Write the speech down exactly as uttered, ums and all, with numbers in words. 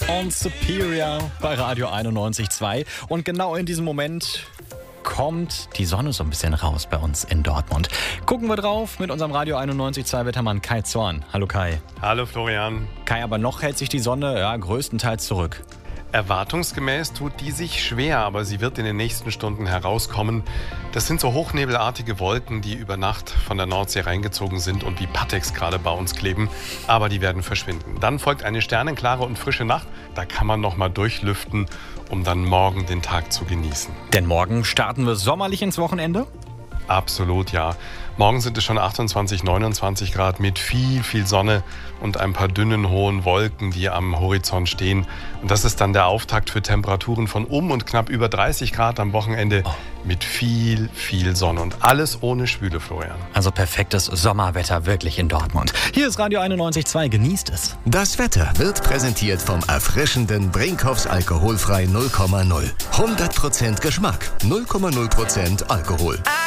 und Superior bei Radio einundneunzig Komma zwei. Und genau in diesem Moment kommt die Sonne so ein bisschen raus bei uns in Dortmund. Gucken wir drauf mit unserem Radio einundneunzig Komma zwei Wettermann Kai Zorn. Hallo Kai. Hallo Florian. Kai, aber noch hält sich die Sonne ja größtenteils zurück. Erwartungsgemäß tut die sich schwer, aber sie wird in den nächsten Stunden herauskommen. Das sind so hochnebelartige Wolken, die über Nacht von der Nordsee reingezogen sind und wie Pateks gerade bei uns kleben. Aber die werden verschwinden. Dann folgt eine sternenklare und frische Nacht. Da kann man noch mal durchlüften, um dann morgen den Tag zu genießen. Denn morgen starten wir sommerlich ins Wochenende? Absolut, ja. Morgen sind es schon achtundzwanzig, neunundzwanzig Grad mit viel, viel Sonne und ein paar dünnen, hohen Wolken, die am Horizont stehen. Und das ist dann der Auftakt für Temperaturen von um und knapp über dreißig Grad am Wochenende mit viel, viel Sonne. Und alles ohne Schwüle, Florian. Also perfektes Sommerwetter wirklich in Dortmund. Hier ist Radio einundneunzig Komma zwei, genießt es. Das Wetter wird präsentiert vom erfrischenden Brinkhoffs Alkoholfrei null Komma null. hundert Prozent Geschmack, null Komma null Prozent Alkohol.